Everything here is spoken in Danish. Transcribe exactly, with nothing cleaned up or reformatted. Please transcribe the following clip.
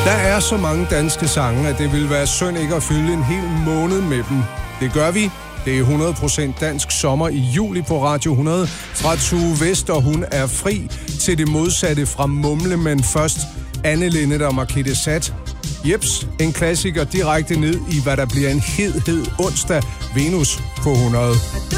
Der er så mange danske sange, at det vil være synd ikke at fylde en hel måned med dem. Det gør vi. Det er hundrede procent dansk sommer i juli på Radio hundrede. Fra Tue Vest, og hun er fri, til det modsatte fra Mumle, men først Anne Linnet og Markete Sat. Jeps, en klassiker direkte ned i, hvad der bliver en hed, hed onsdag. Venus på hundrede.